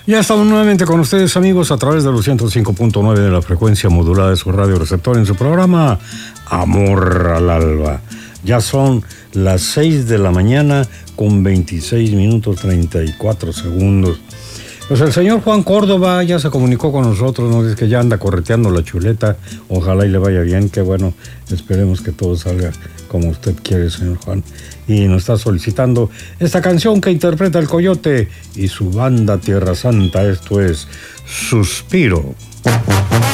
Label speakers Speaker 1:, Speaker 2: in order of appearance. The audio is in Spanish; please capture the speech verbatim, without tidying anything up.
Speaker 1: Ya estamos nuevamente con ustedes, amigos, a través de los ciento cinco punto nueve de la frecuencia modulada de su radio receptor en su programa Amor al Alba. Ya son las seis de la mañana con veintiséis minutos treinta y cuatro segundos. Pues el señor Juan Córdoba ya se comunicó con nosotros, nos dice que ya anda correteando la chuleta. Ojalá y le vaya bien, que bueno, esperemos que todo salga como usted quiere, señor Juan. Y nos está solicitando esta canción que interpreta el Coyote y su banda Tierra Santa. Esto es Suspiro.